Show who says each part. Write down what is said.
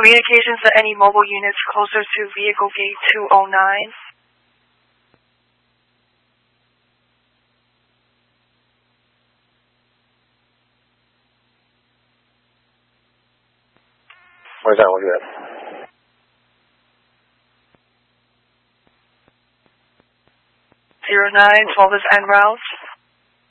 Speaker 1: communications to any mobile units closer to vehicle gate 209.
Speaker 2: Where's that one good?
Speaker 1: Zero 09, 12 is en route.